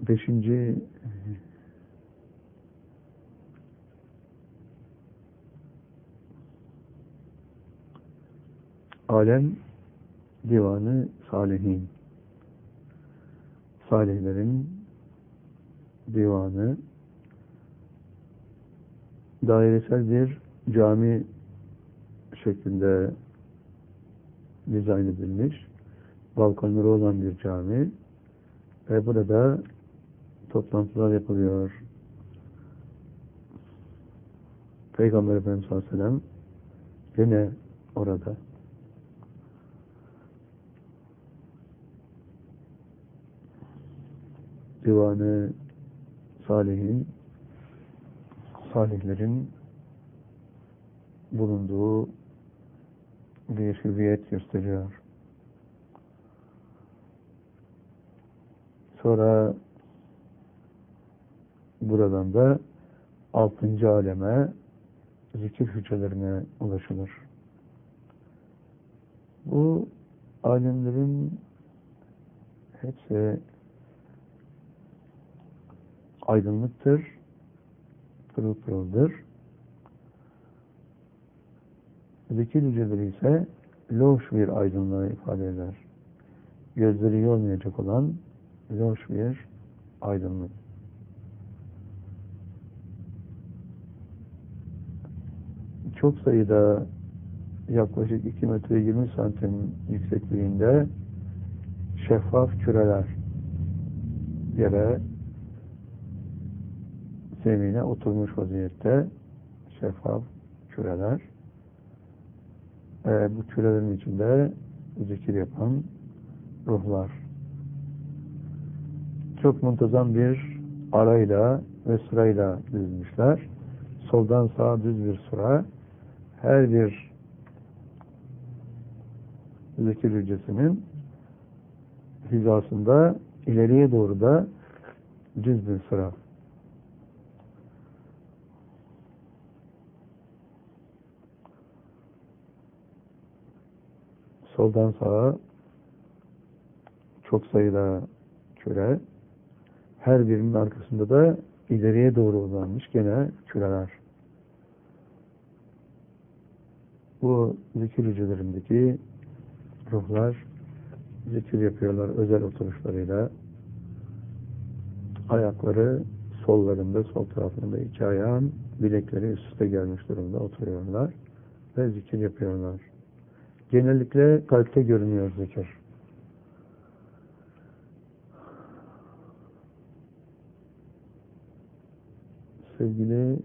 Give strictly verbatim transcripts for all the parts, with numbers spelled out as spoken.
Beşinci alem divanı salihin. Salihlerin divanı dairesel bir cami şeklinde dizayn edilmiş, balkonları olan bir cami ve burada toplantılar yapılıyor. Peygamber Efendimiz sallallahu aleyhi ve sellem yine orada. Divanı salihin, salihlerin bulunduğu bir hüviyet gösteriyor. Sonra buradan da altıncı aleme, zikir hücrelerine ulaşılır. Bu alemlerin hepsi aydınlıktır, pırıl pırıldır. Zikir hücreleri ise loş bir aydınlığı ifade eder. Gözleri yormayacak olan loş bir aydınlık. Çok sayıda yaklaşık iki metre yirmi santim yüksekliğinde şeffaf küreler yere zemine oturmuş vaziyette şeffaf küreler. E, bu kürelerin içinde zikir yapan ruhlar. Çok muntazam bir arayla ve sırayla dizilmişler. Soldan sağa düz bir sıra. Her bir zikir hücresinin hizasında ileriye doğru da düz bir sıra. Soldan sağa çok sayıda küre, her birinin arkasında da ileriye doğru uzanmış gene küreler. Bu zikir hücrelerindeki ruhlar zikir yapıyorlar özel oturuşlarıyla. Ayakları sollarında, sol tarafında iki ayağın bilekleri üst üste gelmiş durumda oturuyorlar ve zikir yapıyorlar. Genellikle kalpte görünüyor zikir. Sevgili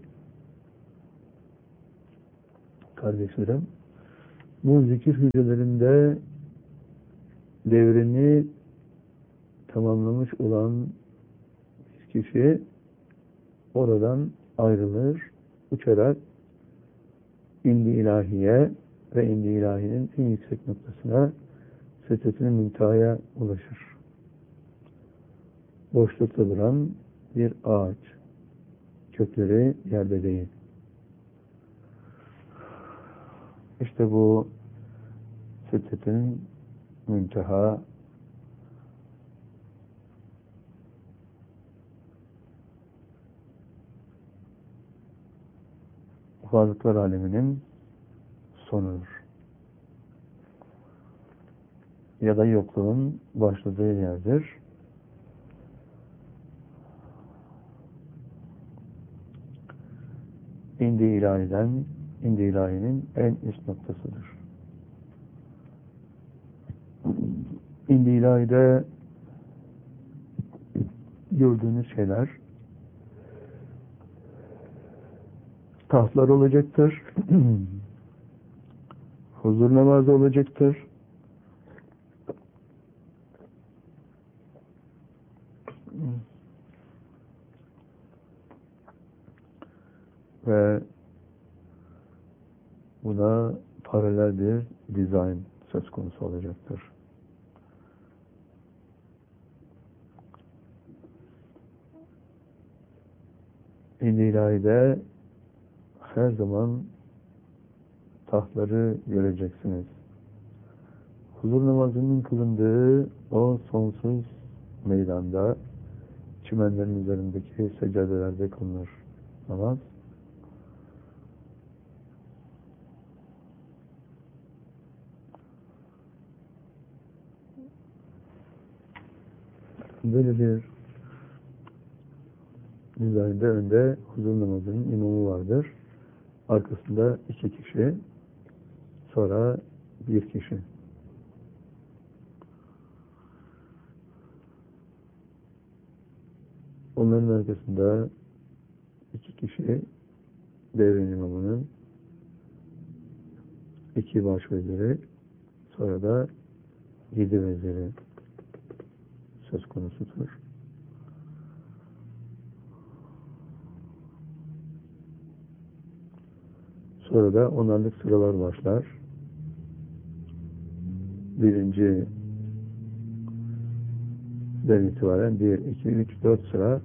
kardeşlerim, bu zikir hücrelerinde devrini tamamlamış olan kişi oradan ayrılır, uçarak indi ilahiye ve indi ilahinin en yüksek noktasına, Sedretül Münteha'ya ulaşır. Boşlukta duran bir ağaç. Kökleri yerde değil. İşte bu Sedretül Münteha varlıklar aleminin sonudur. Ya da yokluğun başladığı yerdir. İndi ilahiden, indi ilahinin en üst noktasıdır. İndi ilahide gördüğünüz şeyler tahtlar olacaktır. Huzur namazı olacaktır. Ve buna paralel bir dizayn söz konusu olacaktır. İndi ilahide her zaman tahtları göreceksiniz. Huzur namazının kılındığı o sonsuz meydanda çimenlerin üzerindeki seccadelerde kılınır namaz. Böyle bir düzende önde huzur namazının imamı vardır. Arkasında iki kişi, sonra bir kişi. Onların arkasında iki kişi devrin imamının, iki baş veziri, sonra da yedi veziri söz konusudur. Sonra da onarlık sıralar başlar. Birinci den itibaren bir, iki, üç, dört sıra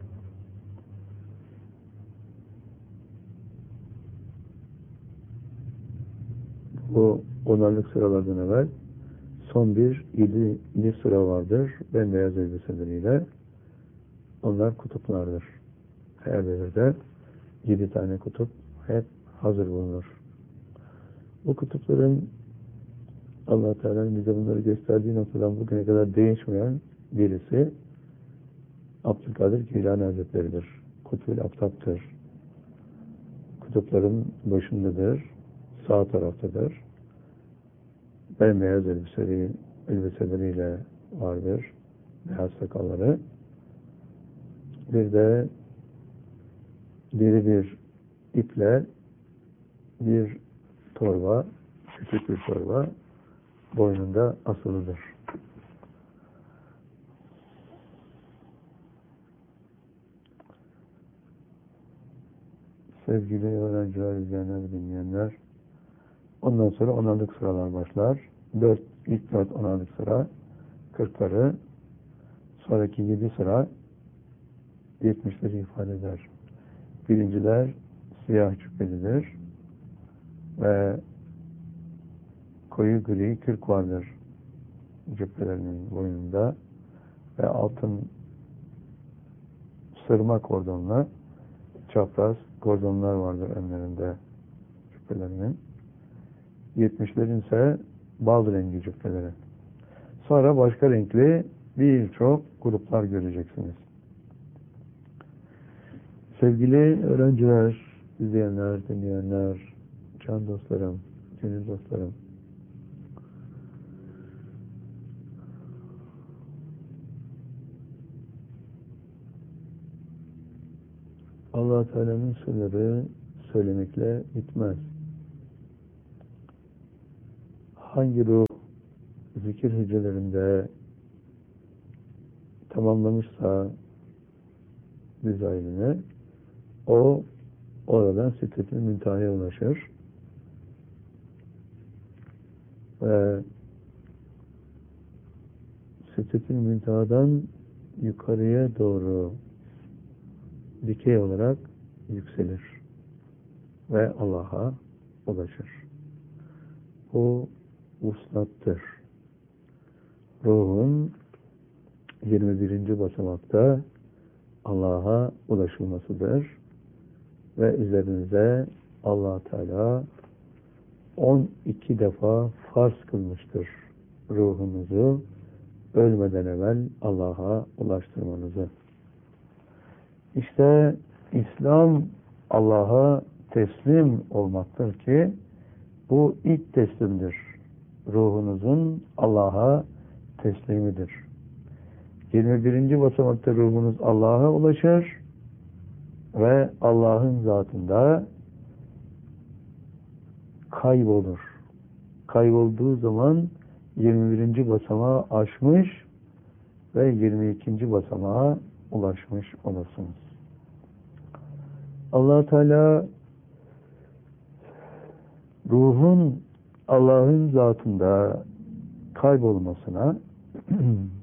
bu onarlık sıralardan evvel son bir yedi sıra vardır. Bembeyaz elbiseleriyle. Onlar kutuplardır. Her devirde yedi tane kutup hep hazır bulunur. Bu kutupların Allah Teala'nın bize bunları gösterdiği noktadan bugüne kadar değişmeyen birisi Abdülkadir Geylani Hazretleri'dir. Kutbül Aftap'tır. Kutupların başındadır. Sağ taraftadır. Bembeyaz elbiseleri, elbiseleriyle vardır. Beyaz sakalları. Bir de diri bir iple bir torba, küçük bir torba boynunda asılıdır. Sevgili öğrenciler, izleyenler, dinleyenler, ondan sonra onarlık sıralar başlar. Dört, ilk dört onarlık sıra kırkları, sonraki yedi sıra yetmişleri ifade eder. Birinciler siyah cübbelidir ve koyu gri kürk vardır cübbelerinin boynunda ve altın sırma kordonla çapraz kordonlar vardır önlerinde cübbelerinin. Yetmişlerin ise bal rengi cübbeleri. Sonra başka renkli birçok gruplar göreceksiniz. Sevgili öğrenciler, izleyenler, dinleyenler, can dostlarım, gönül dostlarım, Allah Teala'nın sırları söylemekle bitmez. Hangi ruh zikir hücrelerinde tamamlamışsa dizaynını, o oradan Sidret-i Münteha'ya ulaşır ve Sidret-i Münteha'dan yukarıya doğru dikey olarak yükselir ve Allah'a ulaşır. Bu vuslattır. Ruhun yirmi birinci basamakta Allah'a ulaşılmasıdır ve üzerinize Allah Teala on iki defa farz kılmıştır ruhunuzu ölmeden evvel Allah'a ulaştırmanızı. İşte İslam Allah'a teslim olmaktır ki bu ilk teslimdir. Ruhunuzun Allah'a teslimidir. yirmi birinci basamakta ruhunuz Allah'a ulaşır ve Allah'ın zatında kaybolur. Kaybolduğu zaman yirmi birinci basamağı aşmış ve yirmi ikinci basamağa ulaşmış olasınız. Allah Teala ruhun Allah'ın zatında kaybolmasına